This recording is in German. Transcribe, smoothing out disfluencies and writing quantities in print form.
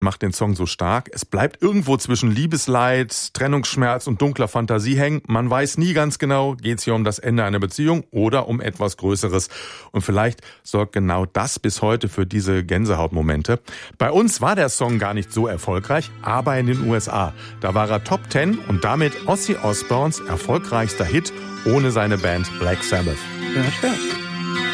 macht den Song so stark. Es bleibt irgendwo zwischen Liebesleid, Trennungsschmerz und dunkler Fantasie hängen. Man weiß nie ganz genau, geht's hier um das Ende einer Beziehung oder um etwas Größeres. Und vielleicht sorgt genau das bis heute für diese Gänsehautmomente. Bei uns war der Song gar nicht so erfolgreich, aber in den USA. Da war er Top 10 und damit Ozzy Osbournes erfolgreichster Hit ohne seine Band Black Sabbath. Ja, stimmt.